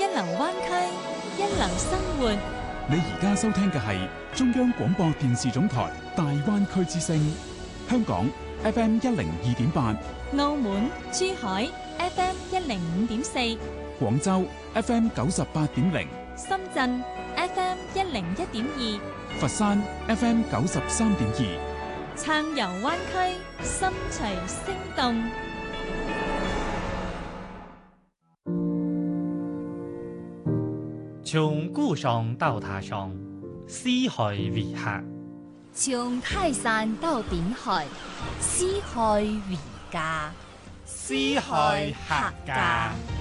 流灣區，一流生活。 你而家收聽嘅係中央廣播電視總台大灣區之聲，香港 FM 102.8， 澳門、珠海 FM 105.4， 廣州 FM 98.0， 深圳 FM 101.2， 佛山 FM 93.2， 撐遊灣區，心隨聲動。 從故鄉到他鄉，四海為客； 從泰山到濱海，四海為家。 四海客家。